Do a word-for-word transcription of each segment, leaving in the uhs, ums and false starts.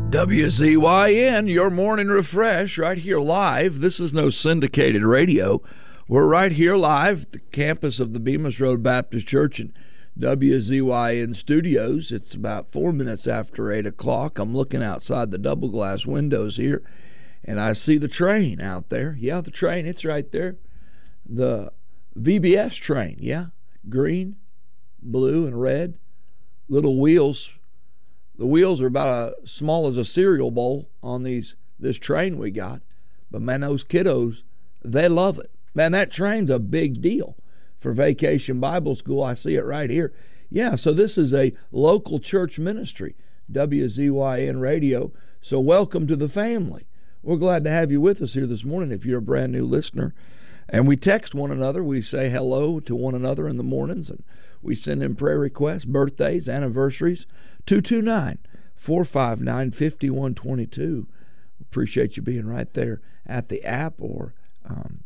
W Z Y N, your morning refresh, right here live. This is no syndicated radio. We're right here live at the campus of the Bemis Road Baptist Church in W Z Y N studios. It's about four minutes after eight o'clock. I'm looking outside the double glass windows here, and I see the train out there. Yeah, the train, it's right there. The V B S train, yeah. Green, blue, and red. Little wheels. The wheels are about as small as a cereal bowl on these this train we got. But, man, those kiddos, they love it. Man, that train's a big deal for Vacation Bible School. I see it right here. Yeah, so this is a local church ministry, W Z Y N Radio. So welcome to the family. We're glad to have you with us here this morning if you're a brand new listener. And we text one another. We say hello to one another in the mornings, and we send in prayer requests, birthdays, anniversaries. two two nine, four five nine, five one two two. Appreciate you being right there at the app or um,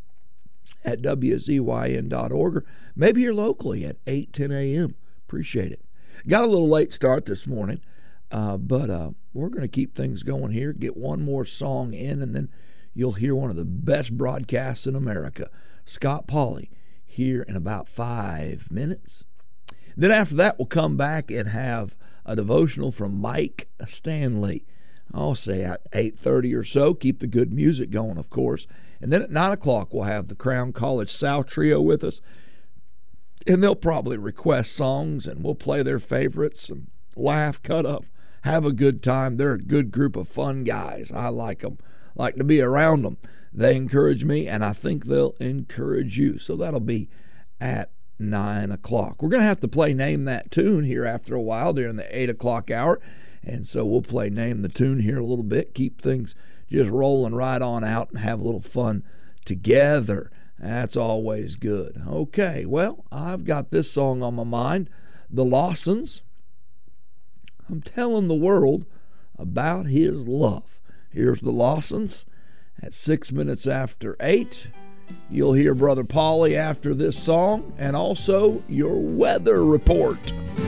at W Z Y N dot org, or maybe you're locally at eight ten a.m. Appreciate it. Got a little late start this morning, uh, but uh, we're going to keep things going here, get one more song in, and then you'll hear one of the best broadcasts in America, Scott Pauley, here in about five minutes. Then after that, we'll come back and have a devotional from Mike Stanley. I'll say at eight thirty or so. Keep the good music going, of course. And then at nine o'clock, we'll have the Crown College South Trio with us. And they'll probably request songs, and we'll play their favorites and laugh, cut up, have a good time. They're a good group of fun guys. I like them, like to be around them. They encourage me, and I think they'll encourage you. So that'll be at nine o'clock. We're going to have to play Name That Tune here after a while during the eight o'clock hour. And so we'll play Name the Tune here a little bit, keep things just rolling right on out and have a little fun together. That's always good. Okay, well, I've got this song on my mind, The Lawsons. I'm telling the world about his love. Here's The Lawsons at six minutes after eight. You'll hear Brother Pauly after this song, and also your weather report.